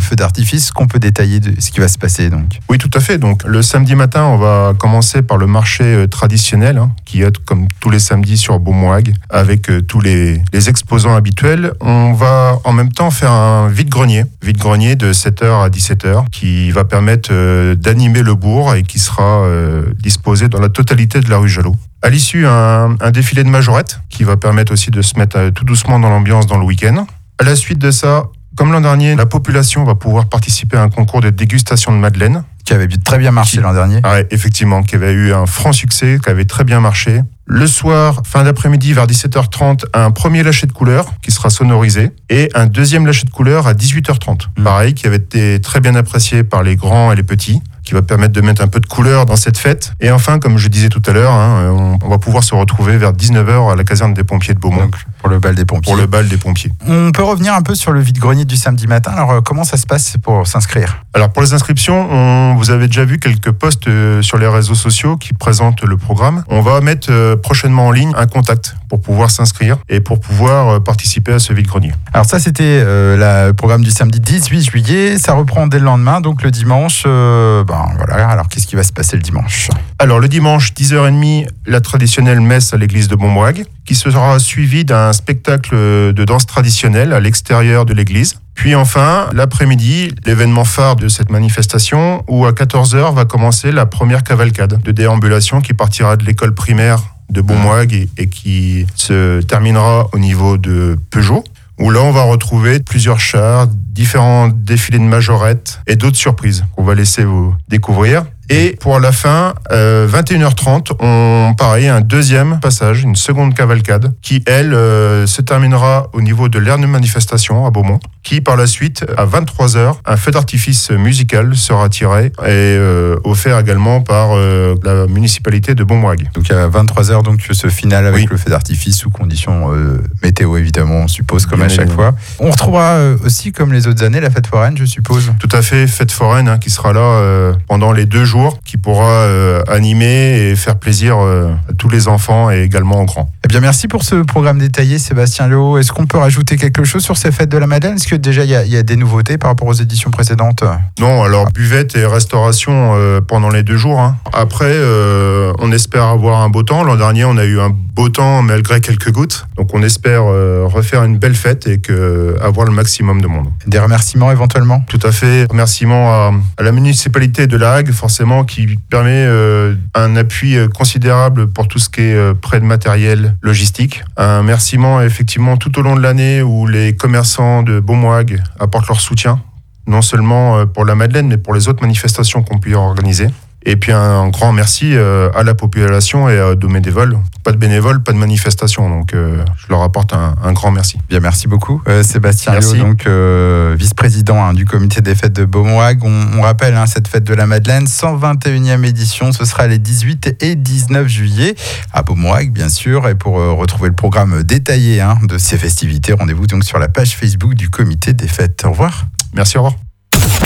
feu d'artifice, qu'on peut détailler de ce qui va se passer donc. Oui, tout à fait. Donc, le samedi matin, on va commencer par le marché traditionnel, qui est comme tous les samedis sur Beaumont-Hague, avec tous les exposants habituels. On va en même temps faire un vide-grenier de 7h à 17h, qui va permettre d'animer le bourg et qui sera disposé dans la totalité de la rue Jalot. À l'issue, un défilé de majorettes qui va permettre aussi de se mettre tout doucement dans l'ambiance dans le week-end. À la suite de ça, comme l'an dernier, la population va pouvoir participer à un concours de dégustation de madeleine. Qui avait très bien marché l'an dernier. Oui, effectivement, qui avait eu un franc succès, qui avait très bien marché. Le soir, fin d'après-midi, vers 17h30, un premier lâcher de couleurs qui sera sonorisé et un deuxième lâcher de couleurs à 18h30. Pareil, qui avait été très bien apprécié par les grands et les petits, qui va permettre de mettre un peu de couleur dans cette fête. Et enfin, comme je disais tout à l'heure, on va pouvoir se retrouver vers 19h à la caserne des pompiers de Beaumont. Donc, pour le bal des pompiers. On peut revenir un peu sur le vide-grenier du samedi matin. Alors, comment ça se passe pour s'inscrire ? Alors, pour les inscriptions, vous avez déjà vu quelques posts sur les réseaux sociaux qui présentent le programme. On va mettre prochainement en ligne un contact pour pouvoir s'inscrire et pour pouvoir participer à ce vide-grenier. Alors ça, c'était le programme du samedi 18 juillet. Ça reprend dès le lendemain, donc le dimanche. Voilà. Alors, qu'est-ce qui va se passer le dimanche ? Alors, le dimanche, 10h30, la traditionnelle messe à l'église de Beaumont-Hague, qui sera suivie d'un spectacle de danse traditionnelle à l'extérieur de l'église. Puis enfin, l'après-midi, l'événement phare de cette manifestation, où à 14h va commencer la première cavalcade de déambulation qui partira de l'école primaire de Beaumont-Hague et qui se terminera au niveau de Peugeot, où là on va retrouver plusieurs chars, différents défilés de majorettes et d'autres surprises qu'on va laisser vous découvrir. Et pour la fin, 21h30, un deuxième passage, une seconde cavalcade, qui, elle, se terminera au niveau de l'aire de manifestation à Beaumont, qui, par la suite, à 23h, un feu d'artifice musical sera tiré et offert également par la municipalité de Beaumont-Hague. Donc à 23h, donc ce final avec le feu d'artifice sous conditions météo, évidemment, on suppose, comme à chaque fois. On retrouvera aussi, comme les autres années, la fête foraine, je suppose. Tout à fait, fête foraine qui sera là pendant les 2 jours, qui pourra animer et faire plaisir à tous les enfants et également aux grands. Eh bien, merci pour ce programme détaillé, Sébastien Léaud. Est-ce qu'on peut rajouter quelque chose sur ces fêtes de la Madeleine ? Est-ce que déjà il y a des nouveautés par rapport aux éditions précédentes ? Non, alors buvette et restauration pendant les 2 jours. Après, on espère avoir un beau temps. L'an dernier, on a eu un beau temps malgré quelques gouttes. Donc on espère refaire une belle fête et avoir le maximum de monde. Des remerciements éventuellement ? Tout à fait. Remerciements à la municipalité de La Hague, forcément, qui permet un appui considérable pour tout ce qui est prêt de matériel logistique. Un remerciement effectivement tout au long de l'année où les commerçants de Beaumont-Hague apportent leur soutien, non seulement pour la Madeleine, mais pour les autres manifestations qu'on peut organiser. Et puis un grand merci à la population et aux bénévoles. Pas de bénévoles, pas de manifestation. Donc je leur apporte un grand merci. Bien, merci beaucoup Sébastien Léaud, donc vice-président du comité des fêtes de Beaumont-Hague. On rappelle cette fête de la Madeleine, 121e édition. Ce sera les 18 et 19 juillet à Beaumont-Hague, bien sûr. Et pour retrouver le programme détaillé de ces festivités, rendez-vous donc sur la page Facebook du comité des fêtes. Au revoir. Merci, au revoir.